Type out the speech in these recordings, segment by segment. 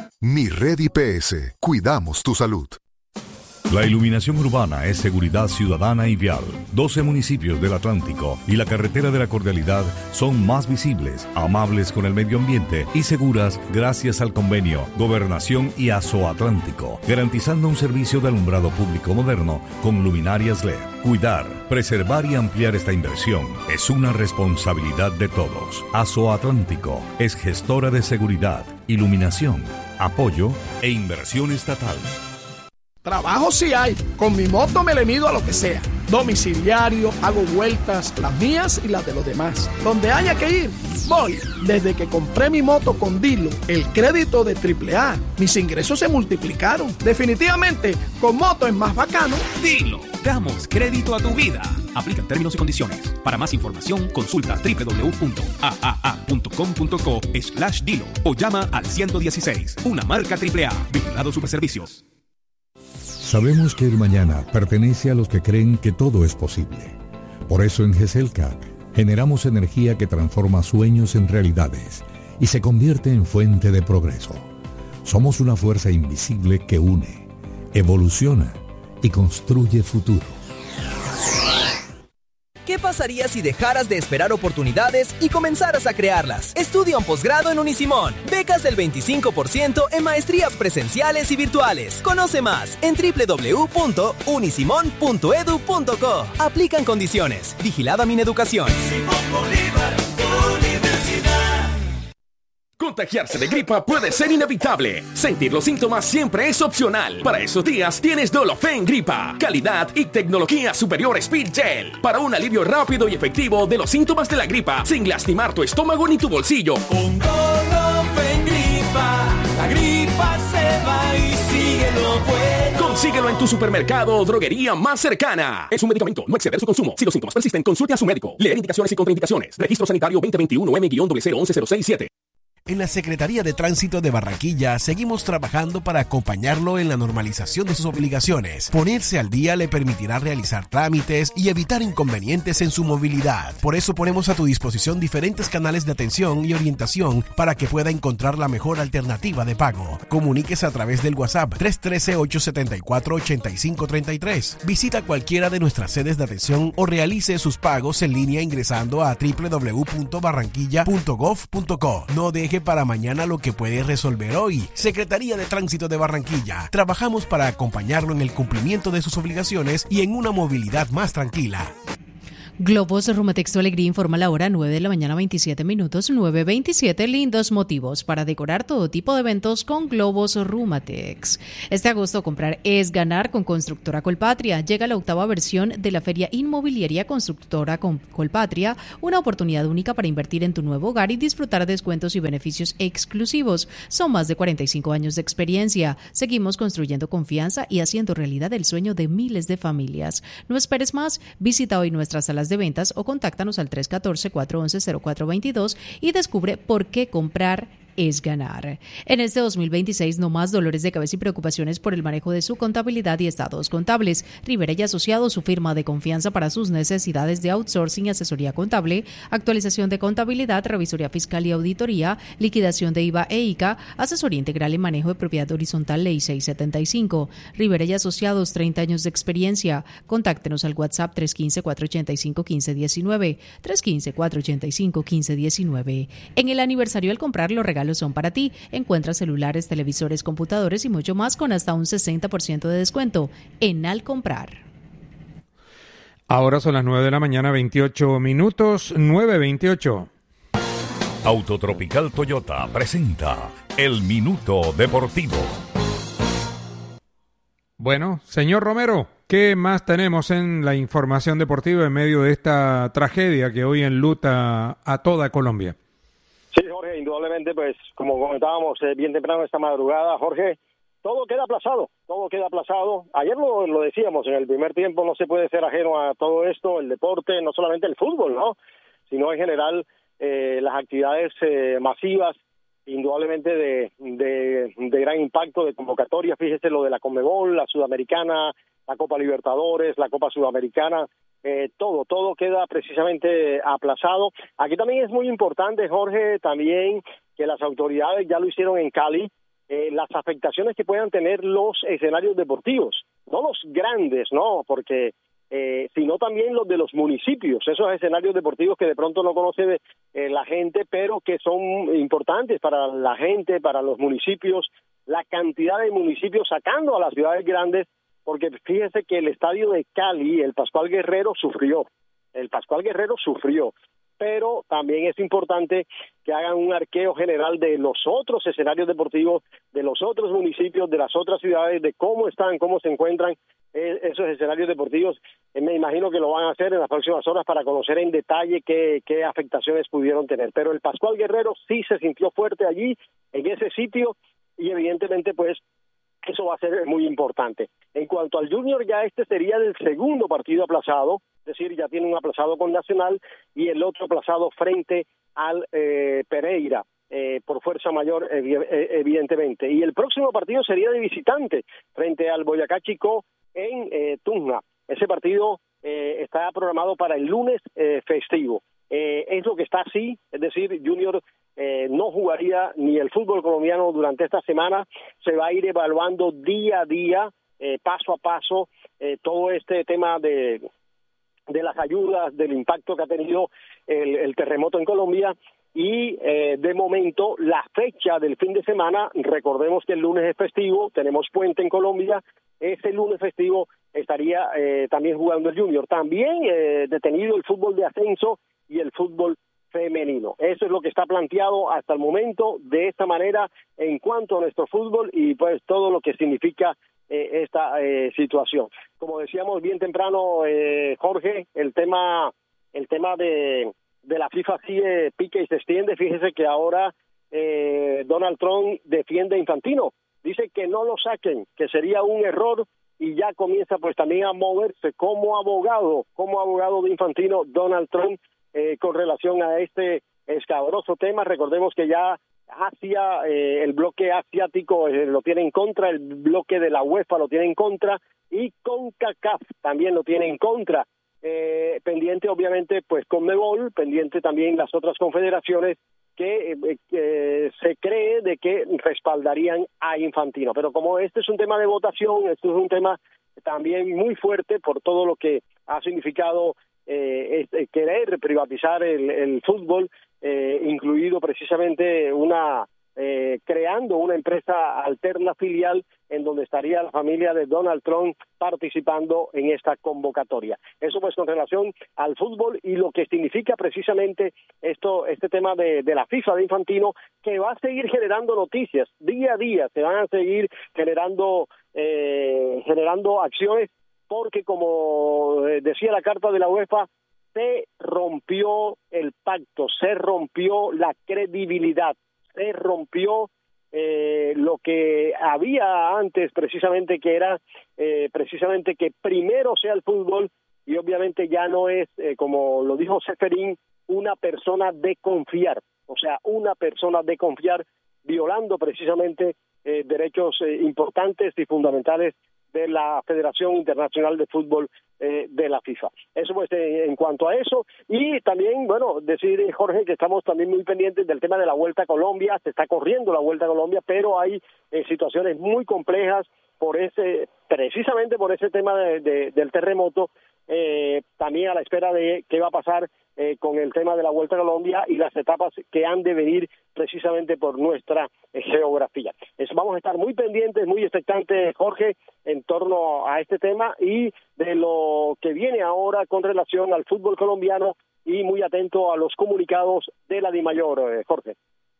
Mi Red IPS. Cuidamos tu salud. La iluminación urbana es seguridad ciudadana y vial. 12 municipios del Atlántico y la carretera de la Cordialidad son más visibles, amables con el medio ambiente y seguras gracias al convenio Gobernación y Azoatlántico, garantizando un servicio de alumbrado público moderno con luminarias LED. Cuidar, preservar y ampliar esta inversión es una responsabilidad de todos. Azoatlántico es gestora de seguridad, iluminación, apoyo e inversión estatal. Trabajo sí hay. Con mi moto me le mido a lo que sea. Domiciliario, hago vueltas, las mías y las de los demás. Donde haya que ir, voy. Desde que compré mi moto con Dilo, el crédito de AAA, mis ingresos se multiplicaron. Definitivamente, con moto es más bacano. Dilo, damos crédito a tu vida. Aplican términos y condiciones. Para más información, consulta www.aaa.com.co/Dilo o llama al 116. Una marca AAA. Vigilado Superservicios. Sabemos que el mañana pertenece a los que creen que todo es posible. Por eso en GESELCAC generamos energía que transforma sueños en realidades y se convierte en fuente de progreso. Somos una fuerza invisible que une, evoluciona y construye futuro. ¿Qué pasaría si dejaras de esperar oportunidades y comenzaras a crearlas? Estudia un posgrado en Unisimón. Becas del 25% en maestrías presenciales y virtuales. Conoce más en www.unisimon.edu.co. Aplican condiciones. Vigilada Mineducación. Contagiarse de gripa puede ser inevitable. Sentir los síntomas siempre es opcional. Para esos días tienes Dolofen Gripa. Calidad y tecnología superior Speed Gel. Para un alivio rápido y efectivo de los síntomas de la gripa, sin lastimar tu estómago ni tu bolsillo. Con Dolofen Gripa, la gripa se va y síguelo bueno. Consíguelo en tu supermercado o droguería más cercana. Es un medicamento, no exceder su consumo. Si los síntomas persisten, consulte a su médico. Leer indicaciones y contraindicaciones. Registro Sanitario 2021 M-0011067. En la Secretaría de Tránsito de Barranquilla seguimos trabajando para acompañarlo en la normalización de sus obligaciones. Ponerse al día le permitirá realizar trámites y evitar inconvenientes en su movilidad. Por eso ponemos a tu disposición diferentes canales de atención y orientación para que pueda encontrar la mejor alternativa de pago. Comuníquese a través del WhatsApp 313-874-8533. Visita cualquiera de nuestras sedes de atención o realice sus pagos en línea ingresando a www.barranquilla.gov.co. No deje para mañana lo que puede resolver hoy. Secretaría de Tránsito de Barranquilla. Trabajamos para acompañarlo en el cumplimiento de sus obligaciones y en una movilidad más tranquila. Globos Rumatex Alegría informa la hora 9 de la mañana 27 minutos, 9:27. Lindos motivos para decorar todo tipo de eventos con Globos Rumatex. Este agosto comprar es ganar con Constructora Colpatria. Llega la 8ª versión de la Feria Inmobiliaria Constructora Colpatria, una oportunidad única para invertir en tu nuevo hogar y disfrutar de descuentos y beneficios exclusivos. Son más de 45 años de experiencia. Seguimos construyendo confianza y haciendo realidad el sueño de miles de familias. No esperes más, visita hoy nuestras salas de ventas o contáctanos al 314-411-0422 y descubre por qué comprar es ganar. En este 2026, no más dolores de cabeza y preocupaciones por el manejo de su contabilidad y estados contables. Rivera y Asociados, su firma de confianza para sus necesidades de outsourcing y asesoría contable, actualización de contabilidad, revisoría fiscal y auditoría, liquidación de IVA e ICA, asesoría integral en manejo de propiedad horizontal, Ley 675. Rivera y Asociados, 30 años de experiencia. Contáctenos al WhatsApp 315-485-1519, 315-485-1519. En el aniversario al comprar, los regalos son para ti. Encuentra celulares, televisores, computadores y mucho más con hasta un 60% de descuento en Al Comprar. Ahora son las 9 de la mañana, 28 minutos, 9:28. Autotropical Toyota presenta El Minuto Deportivo. Bueno, señor Romero, ¿qué más tenemos en la información deportiva en medio de esta tragedia que hoy enluta a toda Colombia? Sí, Jorge, indudablemente, pues como comentábamos bien temprano esta madrugada, Jorge, todo queda aplazado. Ayer lo decíamos, en el primer tiempo no se puede ser ajeno a todo esto, el deporte, no solamente el fútbol, ¿no? Sino en general las actividades masivas, indudablemente de gran impacto, de convocatoria. Fíjese lo de la Conmebol, la Sudamericana, la Copa Libertadores, la Copa Sudamericana. Todo queda precisamente aplazado. Aquí también es muy importante, Jorge, también que las autoridades ya lo hicieron en Cali, las afectaciones que puedan tener los escenarios deportivos, no los grandes, no, porque sino también los de los municipios, esos escenarios deportivos que de pronto no conoce la gente, pero que son importantes para la gente, para los municipios, la cantidad de municipios sacando a las ciudades grandes, porque fíjese que el estadio de Cali, el Pascual Guerrero, sufrió, pero también es importante que hagan un arqueo general de los otros escenarios deportivos, de los otros municipios, de las otras ciudades, de cómo están, cómo se encuentran esos escenarios deportivos. Me imagino que lo van a hacer en las próximas horas para conocer en detalle qué afectaciones pudieron tener. Pero el Pascual Guerrero sí se sintió fuerte allí, en ese sitio, y evidentemente pues eso va a ser muy importante. En cuanto al Junior, ya este sería el segundo partido aplazado, es decir, ya tiene un aplazado con Nacional y el otro aplazado frente al Pereira, por fuerza mayor, evidentemente. Y el próximo partido sería de visitante, frente al Boyacá Chicó en Tunja. Ese partido está programado para el lunes festivo. Es lo que está así, es decir, Junior no jugaría ni el fútbol colombiano durante esta semana, se va a ir evaluando día a día, paso a paso, todo este tema de las ayudas, del impacto que ha tenido el terremoto en Colombia, y de momento la fecha del fin de semana, recordemos que el lunes es festivo, tenemos puente en Colombia, ese lunes festivo estaría también jugando el Junior, también detenido el fútbol de ascenso y el fútbol femenino. Eso es lo que está planteado hasta el momento, de esta manera, en cuanto a nuestro fútbol y pues todo lo que significa esta situación. Como decíamos bien temprano, Jorge, el tema de la FIFA sigue pique y se extiende. Fíjese que ahora Donald Trump defiende a Infantino, dice que no lo saquen, que sería un error, y ya comienza pues también a moverse como abogado de Infantino Donald Trump con relación a este escabroso tema. Recordemos que ya Asia, el bloque asiático lo tiene en contra, el bloque de la UEFA lo tiene en contra, y CONCACAF también lo tiene en contra. Pendiente obviamente pues CONMEBOL, pendiente también las otras confederaciones que se cree de que respaldarían a Infantino. Pero como este es un tema de votación, este es un tema también muy fuerte por todo lo que ha significado querer privatizar el fútbol, incluido precisamente creando una empresa alterna filial en donde estaría la familia de Donald Trump participando en esta convocatoria. Eso pues con relación al fútbol y lo que significa precisamente este tema de la FIFA de Infantino, que va a seguir generando noticias día a día, se van a seguir generando acciones, porque como decía la carta de la UEFA, se rompió el pacto, se rompió la credibilidad, se rompió lo que había antes, precisamente, que era precisamente que primero sea el fútbol, y obviamente ya no es, como lo dijo Seferín, una persona de confiar, o sea, una persona de confiar, violando precisamente derechos importantes y fundamentales de la Federación Internacional de Fútbol de la FIFA. Eso pues en cuanto a eso. Y también, bueno, decir, Jorge, que estamos también muy pendientes del tema de la Vuelta a Colombia. Se está corriendo la Vuelta a Colombia, pero hay situaciones muy complejas precisamente por ese tema del terremoto, también a la espera de qué va a pasar con el tema de la Vuelta a Colombia y las etapas que han de venir precisamente por nuestra geografía. Vamos a estar muy pendientes, muy expectantes, Jorge, en torno a este tema y de lo que viene ahora con relación al fútbol colombiano, y muy atento a los comunicados de la DIMAYOR, Jorge.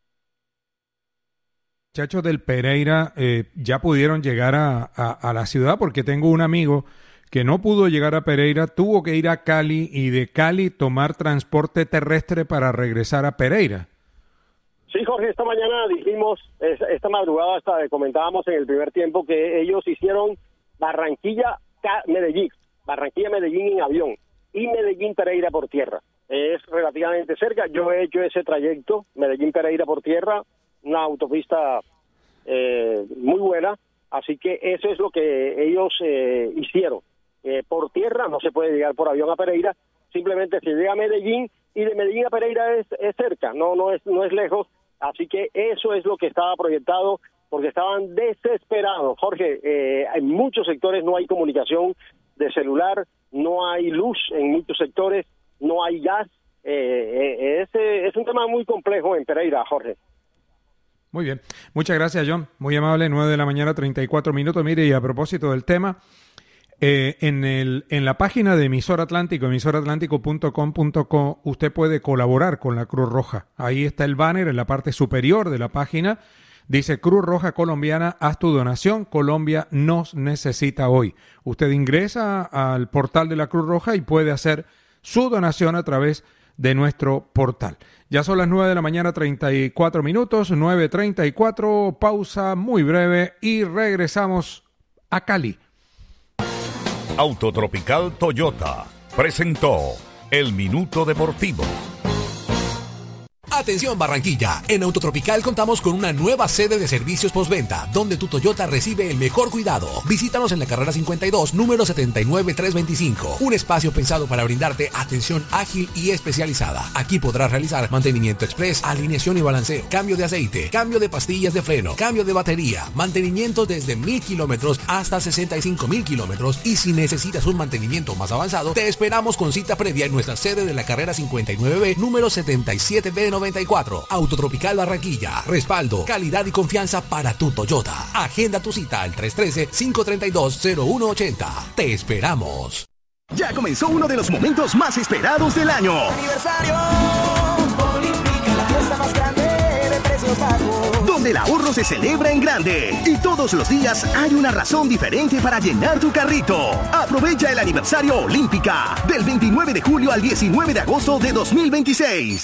Muchachos del Pereira ya pudieron llegar a la ciudad, porque tengo un amigo que no pudo llegar a Pereira, tuvo que ir a Cali y de Cali tomar transporte terrestre para regresar a Pereira. Sí, Jorge, esta mañana dijimos, esta madrugada hasta comentábamos en el primer tiempo que ellos hicieron Barranquilla-Medellín en avión y Medellín-Pereira por tierra. Es relativamente cerca, yo he hecho ese trayecto, Medellín-Pereira por tierra, una autopista muy buena, así que eso es lo que ellos hicieron. Por tierra no se puede llegar por avión a Pereira, simplemente se llega a Medellín, y de Medellín a Pereira es cerca, no es lejos, Así que eso es lo que estaba proyectado, porque estaban desesperados. Jorge, en muchos sectores no hay comunicación de celular, no hay luz en muchos sectores, no hay gas. Es un tema muy complejo en Pereira, Jorge. Muy bien. Muchas gracias, John. Muy amable, 9 de la mañana, 34 minutos. Mire, y a propósito del tema, en la página de Emisor Atlántico, emisoratlántico.com.co, usted puede colaborar con la Cruz Roja. Ahí está el banner en la parte superior de la página. Dice Cruz Roja Colombiana, haz tu donación, Colombia nos necesita hoy. Usted ingresa al portal de la Cruz Roja y puede hacer su donación a través de nuestro portal. Ya son las 9 de la mañana, 34 minutos, 9:34, pausa muy breve y regresamos a Cali. Autotropical Toyota presentó El Minuto Deportivo. Atención Barranquilla, en Autotropical contamos con una nueva sede de servicios postventa, donde tu Toyota recibe el mejor cuidado. Visítanos en la carrera 52, número 79325, un espacio pensado para brindarte atención ágil y especializada. Aquí podrás realizar mantenimiento express, alineación y balanceo, cambio de aceite, cambio de pastillas de freno, cambio de batería, mantenimiento desde 1000 kilómetros hasta 65,000 kilómetros, y si necesitas un mantenimiento más avanzado, te esperamos con cita previa en nuestra sede de la carrera 59B, número 77B94. Autotropical Barranquilla. Respaldo, calidad y confianza para tu Toyota. Agenda tu cita al 313-532-0180. Te esperamos. Ya comenzó uno de los momentos más esperados del año. Aniversario Olímpica, la fiesta más grande de precios bajos. Donde el ahorro se celebra en grande. Y todos los días hay una razón diferente para llenar tu carrito. Aprovecha el aniversario Olímpica del 29 de julio al 19 de agosto de 2026.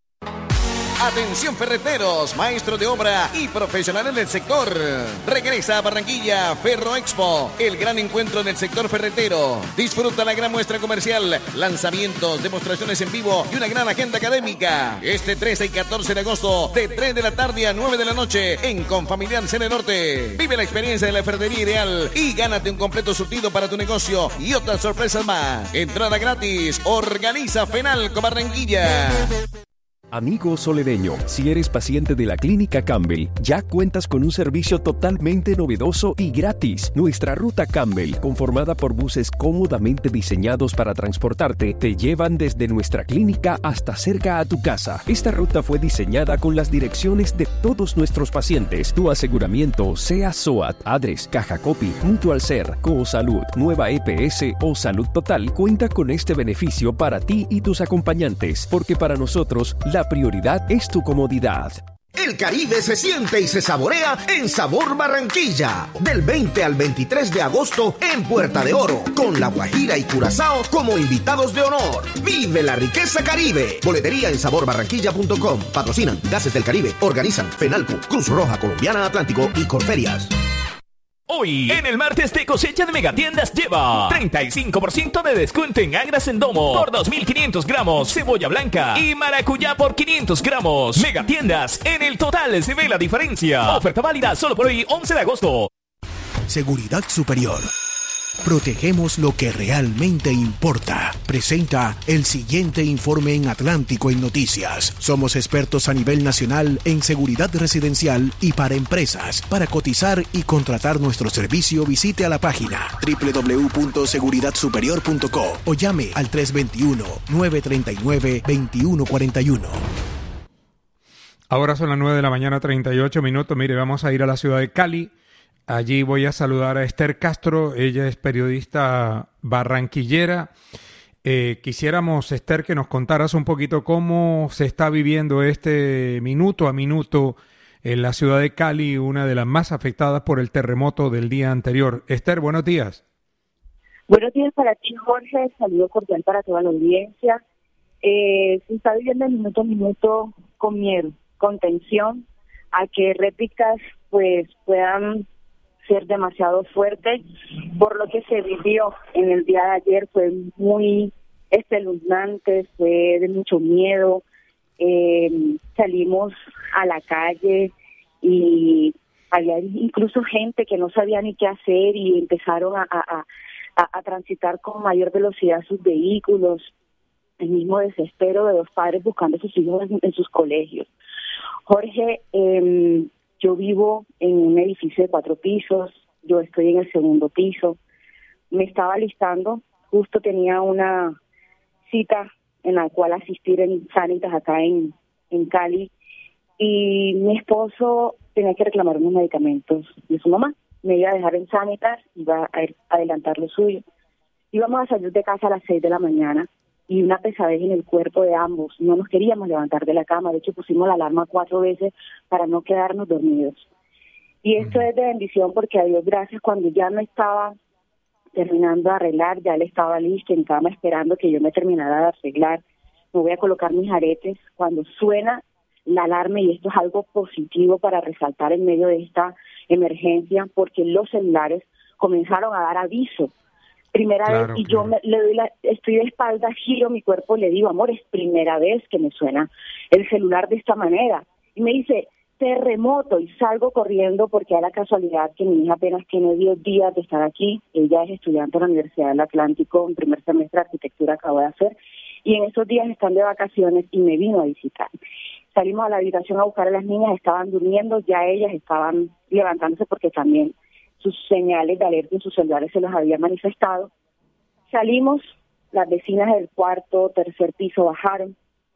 Atención ferreteros, maestros de obra y profesionales del sector. Regresa a Barranquilla Ferro Expo, el gran encuentro del sector ferretero. Disfruta la gran muestra comercial, lanzamientos, demostraciones en vivo y una gran agenda académica. Este 13 y 14 de agosto, de 3 de la tarde a 9 de la noche, en Confamiliar Cene Norte. Vive la experiencia de la ferretería ideal y gánate un completo surtido para tu negocio y otras sorpresas más. Entrada gratis. Organiza FENALCO Barranquilla. Amigo solereño, si eres paciente de la Clínica Campbell, ya cuentas con un servicio totalmente novedoso y gratis. Nuestra ruta Campbell, conformada por buses cómodamente diseñados para transportarte, te llevan desde nuestra clínica hasta cerca a tu casa. Esta ruta fue diseñada con las direcciones de todos nuestros pacientes. Tu aseguramiento, sea SOAT, ADRES, Caja Copy, Mutual Ser, Cosalud, Nueva EPS o Salud Total, cuenta con este beneficio para ti y tus acompañantes, porque para nosotros, la prioridad es tu comodidad. El Caribe se siente y se saborea en Sabor Barranquilla. Del 20 al 23 de agosto en Puerta de Oro, con La Guajira y Curazao como invitados de honor. Vive la riqueza Caribe. Boletería en saborbarranquilla.com. Patrocinan Gases del Caribe. Organizan FENALCO, Cruz Roja Colombiana Atlántico y Corferias. Hoy, en el martes de cosecha de Megatiendas, lleva 35% de descuento en Agras en Domo por 2.500 gramos, cebolla blanca y maracuyá por 500 gramos. Megatiendas, en el total se ve la diferencia. Oferta válida solo por hoy, 11 de agosto. Seguridad Superior. Protegemos lo que realmente importa. Presenta el siguiente informe en Atlántico en Noticias. Somos expertos a nivel nacional en seguridad residencial y para empresas. Para cotizar y contratar nuestro servicio, visite a la página www.seguridadsuperior.co o llame al 321-939-2141. Ahora son las 9 de la mañana, 38 minutos. Mire, vamos a ir a la ciudad de Cali. Allí voy a saludar a Esther Castro, ella es periodista barranquillera. Quisiéramos, Esther, que nos contaras un poquito cómo se está viviendo este minuto a minuto en la ciudad de Cali, una de las más afectadas por el terremoto del día anterior. Esther, buenos días. Buenos días para ti, Jorge. Saludo cordial para toda la audiencia. Se está viviendo el minuto a minuto con miedo, con tensión, a que réplicas pues puedan ser demasiado fuerte. Por lo que se vivió en el día de ayer fue muy espeluznante, fue de mucho miedo. Salimos a la calle y había incluso gente que no sabía ni qué hacer y empezaron a transitar con mayor velocidad sus vehículos. el mismo desespero de los padres buscando a sus hijos en sus colegios. Jorge, yo vivo en un edificio de 4 pisos, yo estoy en el segundo piso, me estaba alistando, justo tenía una cita en la cual asistir en Sanitas acá en Cali, y mi esposo tenía que reclamar unos medicamentos de su mamá. Me iba a dejar en Sanitas, iba a adelantar lo suyo. Íbamos a salir de casa a las 6 de la mañana y una pesadez en el cuerpo de ambos. No nos queríamos levantar de la cama, de hecho pusimos la alarma 4 veces para no quedarnos dormidos. Y esto es de bendición porque a Dios gracias, cuando ya me estaba terminando de arreglar, ya él estaba listo en cama esperando que yo me terminara de arreglar. Me voy a colocar mis aretes cuando suena la alarma, y esto es algo positivo para resaltar en medio de esta emergencia, porque los celulares comenzaron a dar aviso. Primera vez, y yo estoy de espalda, giro mi cuerpo, le digo, amor, es primera vez que me suena el celular de esta manera. Y me dice, terremoto, y salgo corriendo porque da la casualidad que mi hija apenas tiene 10 días de estar aquí. Ella es estudiante de la Universidad del Atlántico, en primer semestre de arquitectura acabo de hacer, y en esos días están de vacaciones y me vino a visitar. Salimos a la habitación a buscar a las niñas, estaban durmiendo, ya ellas estaban levantándose porque también sus señales de alerta en sus celulares se los habían manifestado. Salimos, las vecinas del cuarto, tercer piso bajaron,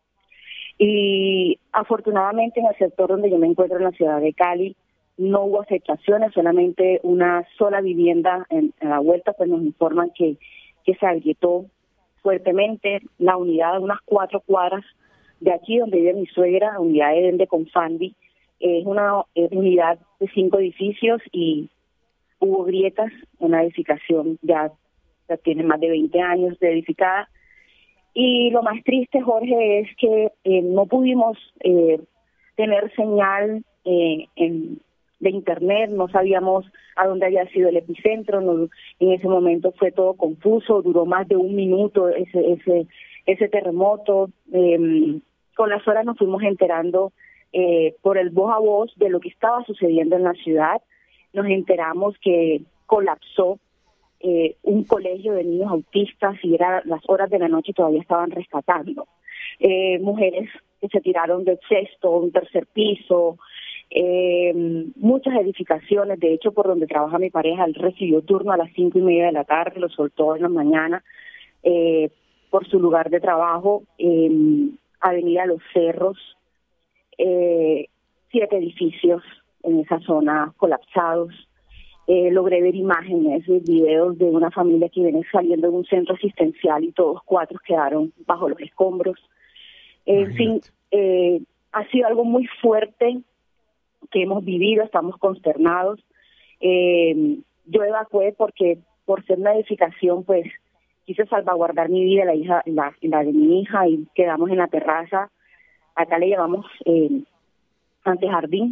y afortunadamente en el sector donde yo me encuentro en la ciudad de Cali no hubo afectaciones, solamente una sola vivienda en la vuelta, pues nos informan que se agrietó fuertemente. La unidad de unas 4 cuadras de aquí donde vive mi suegra, unidad de Confandi, es una unidad de 5 edificios y hubo grietas en la edificación, ya tiene más de 20 años de edificada. Y lo más triste, Jorge, es que no pudimos tener señal de internet, no sabíamos a dónde había sido el epicentro, en ese momento fue todo confuso, duró más de 1 minuto ese terremoto. Con las horas nos fuimos enterando por el voz a voz de lo que estaba sucediendo en la ciudad. Nos enteramos que colapsó un colegio de niños autistas y eran las horas de la noche y todavía estaban rescatando. Mujeres que se tiraron del sexto, un tercer piso, muchas edificaciones. De hecho, por donde trabaja mi pareja, él recibió turno a las 5:30 de la tarde, lo soltó en la mañana por su lugar de trabajo, Avenida Los Cerros, 7 edificios en esa zona colapsados. Logré ver imágenes, videos de una familia que viene saliendo de un centro asistencial y todos 4 quedaron bajo los escombros. En fin, ha sido algo muy fuerte que hemos vivido, estamos consternados. Yo evacué porque por ser una edificación, pues quise salvaguardar mi vida, la de mi hija, y quedamos en la terraza. Acá le llamamos antejardín,